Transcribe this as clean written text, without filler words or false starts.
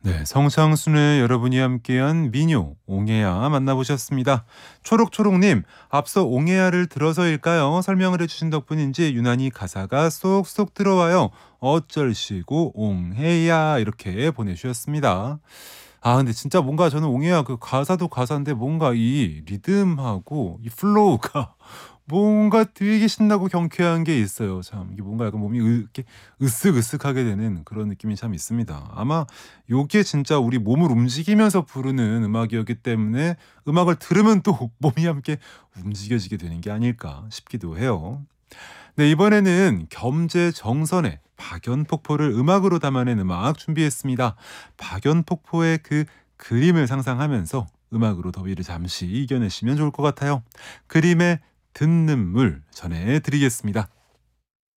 네, 성창순의 여러분이 함께한 민요 옹해야 만나보셨습니다. 초록초록님, 앞서 옹해야를 들어서일까요? 설명을 해주신 덕분인지 유난히 가사가 쏙쏙 들어와요. 어쩔시고 옹해야 이렇게 보내주셨습니다. 아, 근데 진짜 뭔가 저는 옹해야 그 가사도 가사인데 뭔가 이 리듬하고 이 플로우가 뭔가 되게 신나고 경쾌한 게 있어요. 참 이게 뭔가 약간 몸이 이렇게 으쓱으쓱하게 되는 그런 느낌이 참 있습니다. 아마 요게 진짜 우리 몸을 움직이면서 부르는 음악이었기 때문에 음악을 들으면 또 몸이 함께 움직여지게 되는 게 아닐까 싶기도 해요. 네, 이번에는 겸재정선의 박연폭포를 음악으로 담아낸 음악 준비했습니다. 박연폭포의 그 그림을 상상하면서 음악으로 더위를 잠시 이겨내시면 좋을 것 같아요. 그림의 듣는 물 전해드리겠습니다.